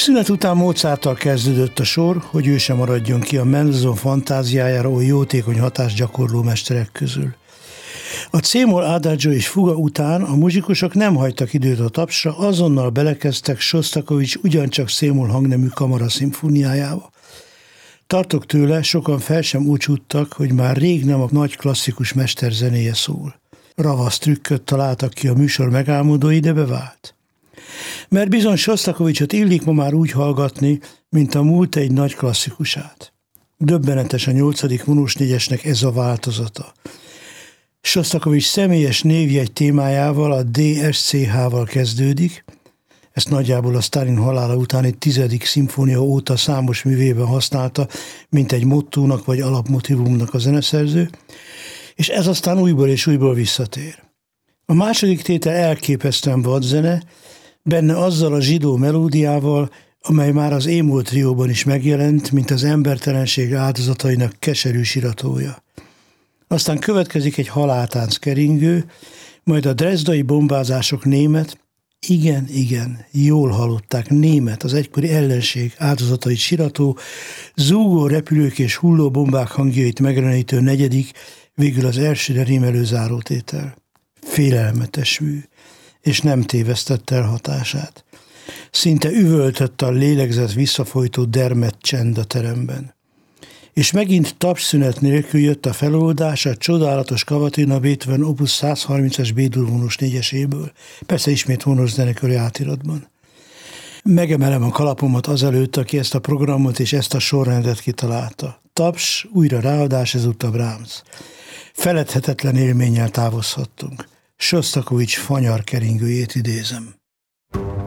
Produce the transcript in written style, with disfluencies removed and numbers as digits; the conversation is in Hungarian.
Szünet után Mozarttal kezdődött a sor, hogy ő sem maradjon ki a Mendelssohn fantáziájára oly jótékony hatást gyakorló mesterek közül. A C-moll adagio és fuga után a muzsikusok nem hagytak időt a tapsra, azonnal belekezdtek Sostakovich ugyancsak C-moll hangnemű kamaraszimfóniájába. Tartok tőle, sokan fel sem úcsúdtak, hogy már rég nem a nagy klasszikus mester zenéje szól. Ravasz trükköt találtak ki a műsor megálmodói, de bevált. Mert bizony Sostakovichot illik ma már úgy hallgatni, mint a múlt egy nagy klasszikusát. Döbbenetes a 8. vonós négyesnek ez a változata. Sostakovich személyes névjegy témájával, a DSCH-val kezdődik, ezt nagyjából a Sztálin halála utáni 10. szimfónia óta számos művében használta, mint egy mottónak vagy alapmotívumnak a zeneszerző, és ez aztán újból és újból visszatér. A második tétel elképesztően vadzene, benne azzal a zsidó melódiával, amely már az E-moll trióban is megjelent, mint az embertelenség áldozatainak keserű siratója. Aztán következik egy haláltánc keringő, majd a drezdai bombázások német, igen, jól hallották, német, az egykori ellenség áldozatait sirató, zúgó repülők és hulló bombák hangjait megjelenítő negyedik, végül az elsőre rímelő zárótétel. Félelmetes mű, és nem tévesztette el hatását. Szinte üvöltött a lélegzet visszafolytó dermedt csend a teremben. És megint tapsszünet nélkül jött a feloldás a csodálatos Kavatina Beethoven Opus 130-as B-dur vonós négyeséből, persze ismét vonós zenekari átiratban. Megemelem a kalapomat azelőtt, aki ezt a programot és ezt a sorrendet kitalálta. Taps, újra ráadás, ezúttal Brahms. Feledhetetlen élménnyel távozhattunk. Sostakovich fanyar keringőjét idézem.